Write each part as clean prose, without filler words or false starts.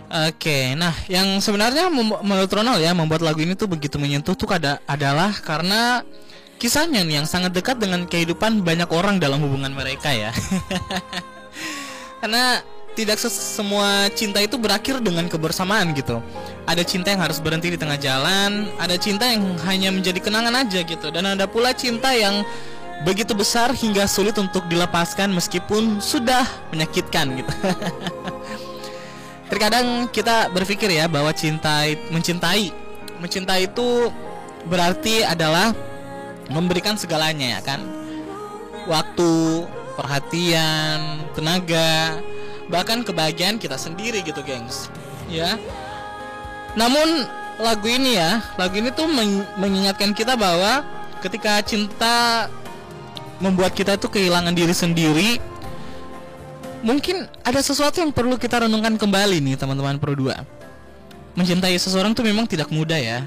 Oke, nah yang sebenarnya menurut Ronald ya membuat lagu ini tuh begitu menyentuh tuh adalah karena kisahnya nih yang sangat dekat dengan kehidupan banyak orang dalam hubungan mereka ya. Karena tidak semua cinta itu berakhir dengan kebersamaan gitu. Ada cinta yang harus berhenti di tengah jalan, ada cinta yang hanya menjadi kenangan aja gitu, dan ada pula cinta yang begitu besar hingga sulit untuk dilepaskan meskipun sudah menyakitkan gitu. Terkadang kita berpikir ya bahwa mencintai itu berarti adalah memberikan segalanya ya kan. Waktu, perhatian, tenaga, bahkan kebahagiaan kita sendiri gitu, gengs. Ya. Namun lagu ini tuh mengingatkan kita bahwa ketika cinta membuat kita tuh kehilangan diri sendiri, mungkin ada sesuatu yang perlu kita renungkan kembali nih teman-teman Pro 2. Mencintai seseorang tuh memang tidak mudah ya.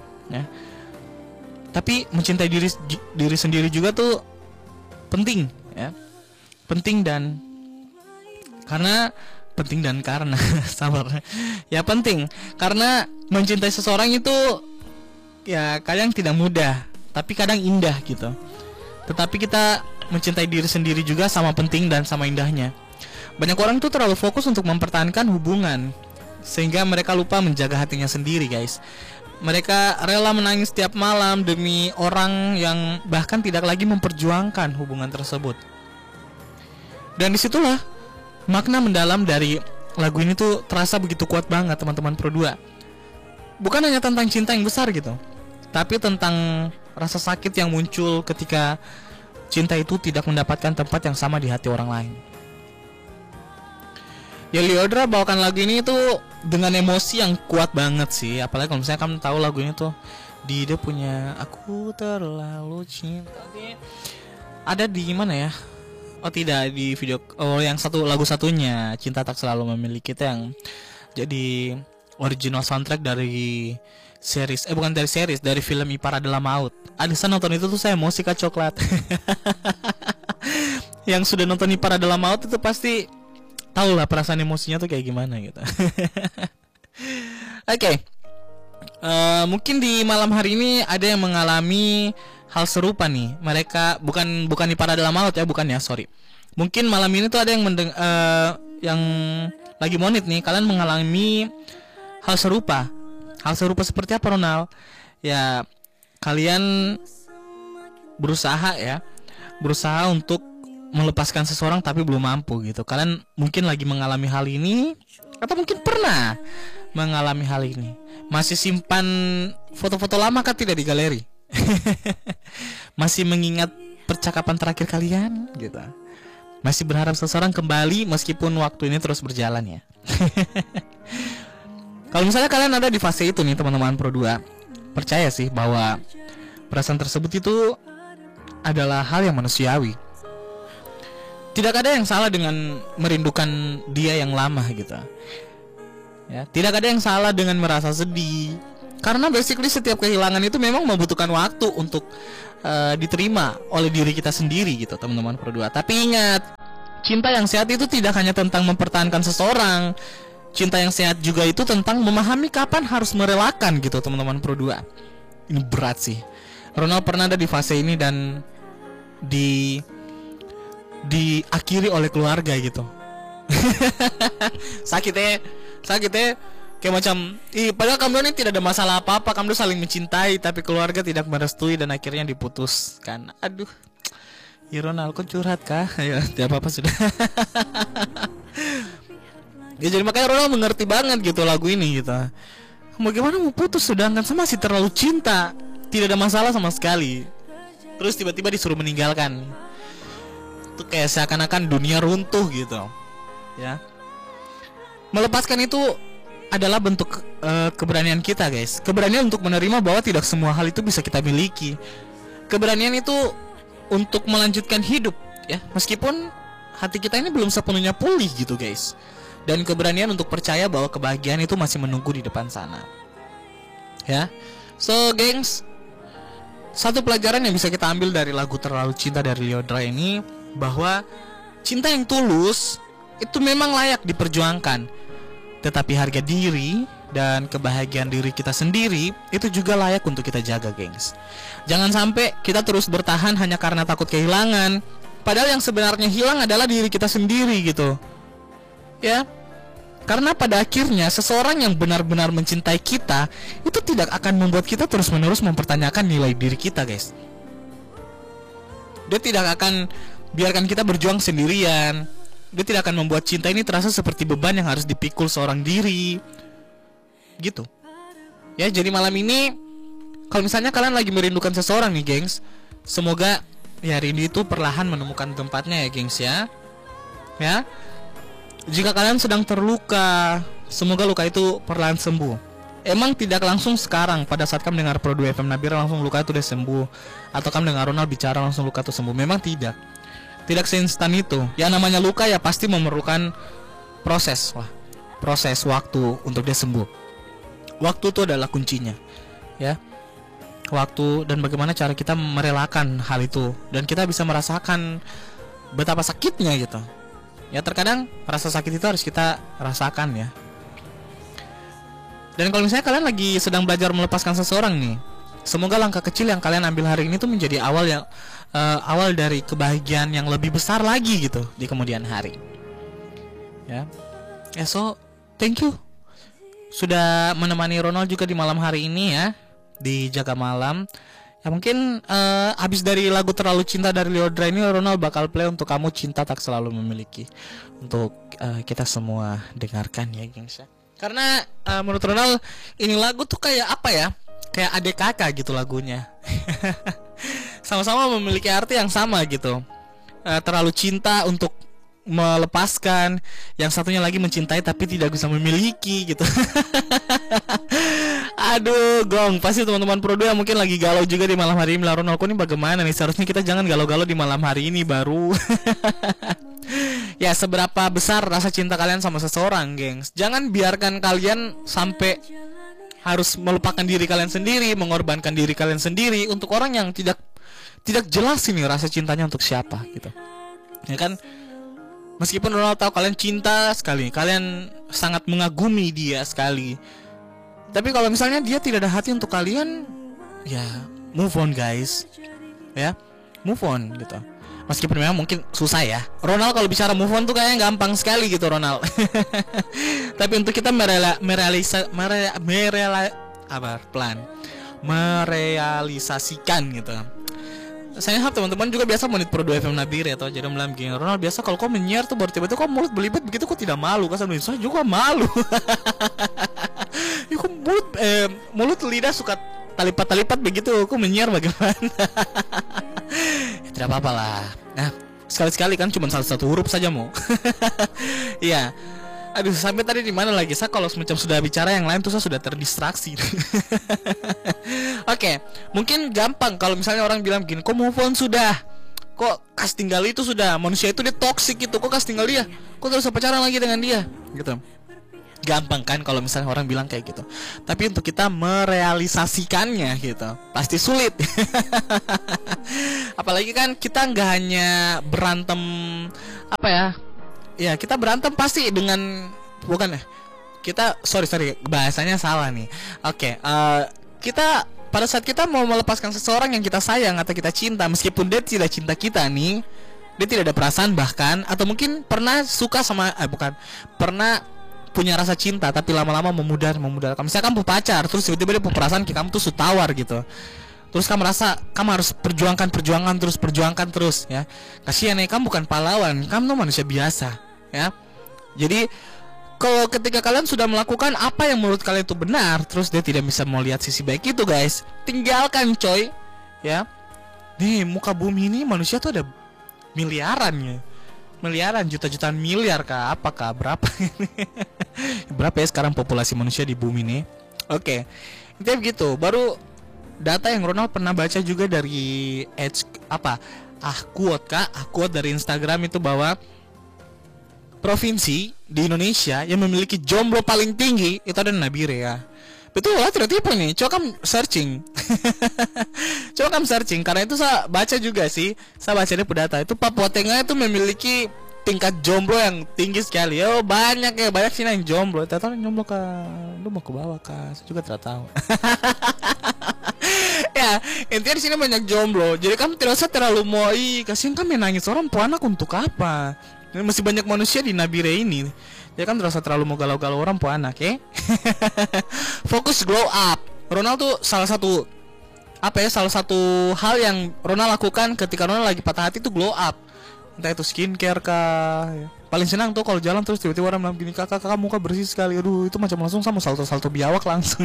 Tapi mencintai diri sendiri juga tuh penting ya. Penting dan karena sabar. Ya penting karena mencintai seseorang itu ya kadang tidak mudah, tapi kadang indah gitu. Tetapi kita mencintai diri sendiri juga sama penting dan sama indahnya. Banyak orang tuh terlalu fokus untuk mempertahankan hubungan sehingga mereka lupa menjaga hatinya sendiri, guys. Mereka rela menangis setiap malam demi orang yang bahkan tidak lagi memperjuangkan hubungan tersebut. Dan disitulah makna mendalam dari lagu ini tuh terasa begitu kuat banget teman-teman Pro 2. Bukan hanya tentang cinta yang besar gitu, tapi tentang rasa sakit yang muncul ketika cinta itu tidak mendapatkan tempat yang sama di hati orang lain. Ya Lyodra bawakan lagu ini tuh dengan emosi yang kuat banget sih. Apalagi kalau misalnya kamu tahu lagu ini tuh dia punya Aku Terlalu Cinta. Ada di mana ya? Oh tidak, di video yang lagu satunya Cinta Tak Selalu Memiliki Kita yang jadi original soundtrack dari series. Bukan dari series, dari film Ipar Adalah Maut. Saya nonton itu tuh saya emosi kak coklat. Yang sudah nonton Ipar Adalah Maut itu pasti tahu lah perasaan emosinya tuh kayak gimana gitu. Oke. Mungkin di malam hari ini ada yang mengalami hal serupa nih. Mereka bukan Ipar Adalah Maut ya, bukan ya, sorry. Mungkin malam ini tuh ada yang yang lagi monit nih, kalian mengalami hal serupa. Hal serupa seperti apa, Ronald? Ya, kalian berusaha untuk melepaskan seseorang tapi belum mampu gitu. Kalian mungkin lagi mengalami hal ini atau mungkin pernah mengalami hal ini. Masih simpan foto-foto lama kan tidak di galeri? Masih mengingat percakapan terakhir kalian gitu. Masih berharap seseorang kembali meskipun waktu ini terus berjalan ya. Kalau misalnya kalian ada di fase itu nih teman-teman Pro 2, percaya sih bahwa perasaan tersebut itu adalah hal yang manusiawi. Tidak ada yang salah dengan merindukan dia yang lama gitu. Ya, tidak ada yang salah dengan merasa sedih. Karena basically setiap kehilangan itu memang membutuhkan waktu untuk diterima oleh diri kita sendiri gitu, teman-teman Pro 2. Tapi ingat, cinta yang sehat itu tidak hanya tentang mempertahankan seseorang. Cinta yang sehat juga itu tentang memahami kapan harus merelakan gitu, teman-teman Pro 2. Ini berat sih. Ronald pernah ada di fase ini dan diakhiri oleh keluarga gitu. sakitnya kayak macam padahal kamu ini tidak ada masalah apa-apa, kamu saling mencintai, tapi keluarga tidak merestui dan akhirnya diputuskan. Aduh, ya Ronald kok curhat kah? Ya tidak apa-apa sudah. Ya jadi makanya Ronald mengerti banget gitu lagu ini gitu. Bagaimana mau putus sedangkan masih terlalu cinta, tidak ada masalah sama sekali, terus tiba-tiba disuruh meninggalkan. Itu kayak seakan-akan dunia runtuh gitu ya. Melepaskan itu adalah bentuk keberanian kita, guys. Keberanian untuk menerima bahwa tidak semua hal itu bisa kita miliki. Keberanian itu untuk melanjutkan hidup ya, meskipun hati kita ini belum sepenuhnya pulih gitu, guys. Dan keberanian untuk percaya bahwa kebahagiaan itu masih menunggu di depan sana. Ya. So, gengs, satu pelajaran yang bisa kita ambil dari lagu Terlalu Cinta dari Lyodra ini, bahwa cinta yang tulus itu memang layak diperjuangkan. Tetapi harga diri dan kebahagiaan diri kita sendiri itu juga layak untuk kita jaga, gengs. Jangan sampai kita terus bertahan hanya karena takut kehilangan, padahal yang sebenarnya hilang adalah diri kita sendiri gitu. Ya. Karena pada akhirnya seseorang yang benar-benar mencintai kita itu tidak akan membuat kita terus-menerus mempertanyakan nilai diri kita, guys. Dia tidak akan biarkan kita berjuang sendirian. Dia tidak akan membuat cinta ini terasa seperti beban yang harus dipikul seorang diri. Gitu. Ya, jadi malam ini kalau misalnya kalian lagi merindukan seseorang nih, gengs, semoga ya rindu itu perlahan menemukan tempatnya ya, gengs ya. Ya. Jika kalian sedang terluka, semoga luka itu perlahan sembuh. Emang tidak langsung sekarang pada saat kamu dengar Pro 2 FM Nabira langsung luka itu udah sembuh, atau kamu dengar Ronald bicara langsung luka itu sembuh. Memang tidak. Tidak seinstan itu. Yang namanya luka ya pasti memerlukan proses lah. Proses waktu untuk dia sembuh. Waktu itu adalah kuncinya. Ya. Waktu dan bagaimana cara kita merelakan hal itu dan kita bisa merasakan betapa sakitnya gitu. Ya, terkadang rasa sakit itu harus kita rasakan ya. Dan kalau misalnya kalian lagi sedang belajar melepaskan seseorang nih, semoga langkah kecil yang kalian ambil hari ini tuh menjadi awal dari kebahagiaan yang lebih besar lagi gitu di kemudian hari. Ya. So thank you sudah menemani Ronald juga di malam hari ini ya, di Jaga Malam. Ya mungkin habis dari lagu Terlalu Cinta dari Lyodra ini Ronald bakal play untuk kamu Cinta Tak Selalu Memiliki. Untuk kita semua dengarkan ya, gengs ya. Karena menurut Ronald ini lagu tuh kayak apa ya? Kayak adik kakak gitu lagunya. Sama-sama memiliki arti yang sama gitu. Terlalu cinta untuk melepaskan, yang satunya lagi mencintai tapi tidak bisa memiliki gitu. Aduh, gong, pasti teman-teman Pro 2 mungkin lagi galau juga di malam hari ini. Ronald, kok ini bagaimana nih? Seharusnya kita jangan galau-galau di malam hari ini baru. Ya, seberapa besar rasa cinta kalian sama seseorang, gengs. Jangan biarkan kalian sampai harus melupakan diri kalian sendiri, mengorbankan diri kalian sendiri untuk orang yang tidak jelas ini rasa cintanya untuk siapa gitu. Ya kan? Meskipun Ronald tahu kalian cinta sekali, kalian sangat mengagumi dia sekali, tapi kalau misalnya dia tidak ada hati untuk kalian, ya move on, guys. Ya, move on gitu. Meskipun memang mungkin susah ya. Ronald kalau bicara move on tuh kayaknya gampang sekali gitu, Ronald. Tapi untuk kita merealisasikan gitu. Saya harap teman-teman juga biasa menit Pro 2 FM Nabir ya, atau jadi malam gini. Ronald, biasa kalau kau menyiar tuh baru tiba-tiba kau mulut belibet begitu, kau tidak malu kan? Saya juga malu. Ya, kok mulut lidah suka talipat-talipat begitu, kau menyiar bagaimana? Ya, tidak apa-apa lah. Nah, sekali-sekali kan cuma salah satu huruf saja mau. Iya. Aduh, sampai tadi di mana lagi? Saya kalau semacam sudah bicara yang lain tuh saya sudah terdistraksi. Oke, mungkin gampang kalau misalnya orang bilang gini, kok move on sudah? Kok kasih tinggal itu sudah? Manusia itu dia toksik gitu. Kok kasih tinggal dia? Kok terus pacaran lagi dengan dia? Gitu. Gampang kan kalau misalnya orang bilang kayak gitu. Tapi untuk kita merealisasikannya gitu, pasti sulit. Apalagi kan kita nggak hanya berantem apa ya? Ya, kita berantem pasti dengan bukan ya? Kita sorry bahasanya salah nih. Oke, kita pada saat kita mau melepaskan seseorang yang kita sayang atau kita cinta, meskipun dia tidak cinta kita nih, dia tidak ada perasaan bahkan, atau mungkin pernah suka sama pernah punya rasa cinta tapi lama-lama memudar. Misalkan kamu pacar terus tiba-tiba dia perasaan ke kamu tuh sutawar gitu. Terus kamu merasa kamu harus perjuangkan terus ya. Kasihan ya, kamu bukan pahlawan, kamu tuh manusia biasa ya. Jadi kalau ketika kalian sudah melakukan apa yang menurut kalian itu benar, terus dia tidak bisa melihat sisi baik itu, guys, tinggalkan coy ya. Nih muka bumi ini manusia tuh ada miliaran, juta-jutaan miliar kah, apakah berapa ini? Berapa ya sekarang populasi manusia di bumi nih? Oke, intinya begitu. Baru data yang Ronald pernah baca juga dari quote dari Instagram itu, bahwa provinsi di Indonesia yang memiliki jomblo paling tinggi itu ada Nabire ya. Betul lah, tidak tipu nih. Coba kamu searching. Karena itu saya baca juga sih. Saya baca di data itu Papua Tengah itu memiliki tingkat jomblo yang tinggi sekali. Oh banyak ya, banyak sih yang jomblo. Tidak tahu yang jomblo kah? Lu mau ke bawah kah? Saya juga tidak tahu. Ya intinya di sini banyak jomblo. Jadi kamu tidak usah terlalu kasihan kan menangis orang anak untuk apa? Masih banyak manusia di Nabire ini. Ya kan tidak usah terlalu mau galau-galau orang anak ya. Fokus glow up. Ronald tuh salah satu hal yang Ronald lakukan ketika Ronald lagi patah hati tuh glow up. Entah itu skincare kah ya. Paling senang tuh kalau jalan terus tiba-tiba orang bilang gini, kakak muka bersih sekali. Aduh itu macam langsung sama salto biawak langsung.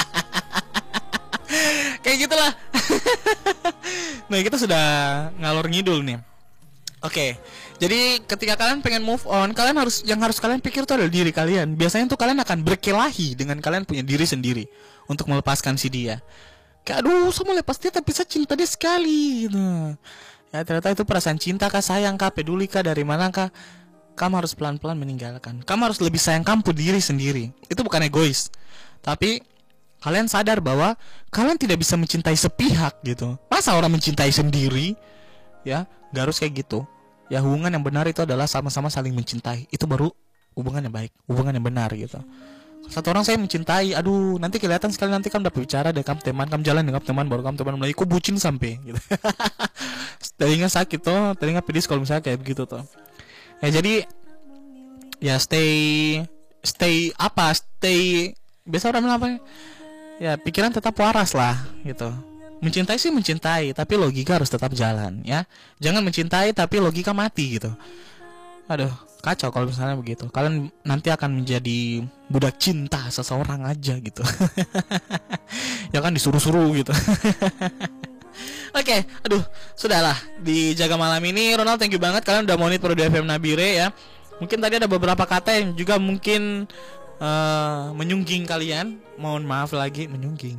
Kayak gitulah. Nah kita sudah ngalor ngidul nih. Oke, jadi ketika kalian pengen move on, yang harus kalian pikir tuh adalah diri kalian. Biasanya tuh kalian akan berkelahi dengan kalian punya diri sendiri untuk melepaskan si dia. Kayak aduh sama lepas dia tapi saya cinta dia sekali gitu. Ya ternyata itu perasaan cinta kah, sayang kah, peduli kah, dari mana kah. Kamu harus pelan-pelan meninggalkan. Kamu harus lebih sayang kamu diri sendiri. Itu bukan egois, tapi kalian sadar bahwa kalian tidak bisa mencintai sepihak gitu. Masa orang mencintai sendiri? Ya gak harus kayak gitu. Ya hubungan yang benar itu adalah sama-sama saling mencintai. Itu baru hubungan yang baik, hubungan yang benar gitu. Satu orang saya mencintai, aduh nanti kelihatan sekali, nanti kamu dapat bicara dengan teman, kamu jalan dengan teman, baru kamu teman mulai, kok bucin sampai gitu. Telinga sakit tuh, telinga pedis kalau misalnya kayak begitu tuh. Ya jadi ya stay biasa orang bilang apa ya, pikiran tetap waras lah gitu. Mencintai sih mencintai, tapi logika harus tetap jalan ya. Jangan mencintai tapi logika mati gitu. Aduh kacau kalau misalnya begitu. Kalian nanti akan menjadi budak cinta seseorang aja gitu. Ya kan disuruh-suruh gitu. Oke, aduh, sudahlah. Di Jaga Malam ini Ronald thank you banget kalian udah monit Pro FM Nabire ya. Mungkin tadi ada beberapa kata yang juga mungkin menyungging kalian. Mohon maaf lagi, menyinggung.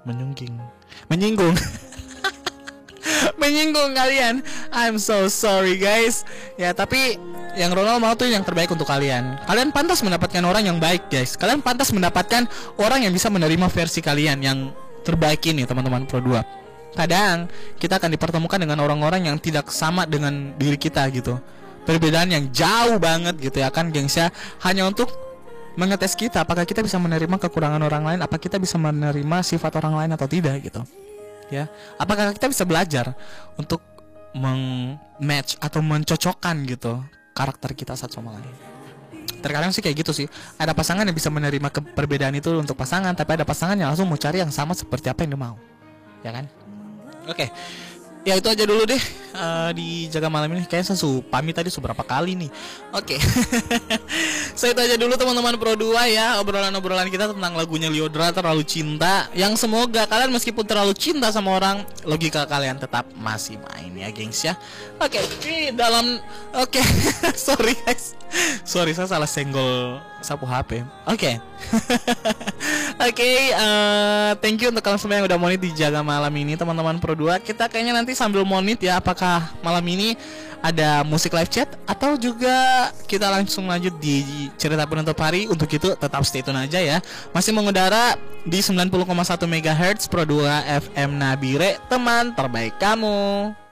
Menyinggung kalian. I'm so sorry guys. Ya tapi yang Ronald mau tuh yang terbaik untuk kalian. Kalian pantas mendapatkan orang yang baik guys. Kalian pantas mendapatkan orang yang bisa menerima versi kalian yang terbaik ini teman-teman Pro 2. Kadang kita akan dipertemukan dengan orang-orang yang tidak sama dengan diri kita gitu. Perbedaan yang jauh banget gitu ya kan gengs ya. Hanya untuk mengetes kita apakah kita bisa menerima kekurangan orang lain, apa kita bisa menerima sifat orang lain atau tidak gitu. Ya, apakah kita bisa belajar untuk match atau mencocokkan gitu karakter kita satu sama lain. Terkadang sih kayak gitu sih. Ada pasangan yang bisa menerima perbedaan itu untuk pasangan, tapi ada pasangan yang langsung mau cari yang sama seperti apa yang dia mau. Ya kan? Oke. Ya itu aja dulu deh di Jaga Malam ini. Kayaknya saya pamit tadi seberapa kali nih. Oke. So itu aja dulu teman-teman Pro 2 ya. Obrolan-obrolan kita tentang lagunya Lyodra Terlalu Cinta. Yang semoga kalian meskipun terlalu cinta sama orang, logika kalian tetap masih main ya gengs ya. Oke, Oke. Sorry guys. Sorry saya salah senggol sapu HP. Oke. Oke, thank you untuk kalian semua yang udah monit di Jaga Malam ini teman-teman Pro 2. Kita kayaknya nanti sambil monit ya, apakah malam ini ada musik live chat atau juga kita langsung lanjut di cerita penutup hari. Untuk itu tetap stay tune aja ya. Masih mengudara di 90,1 MHz Pro 2 FM Nabire, teman terbaik kamu.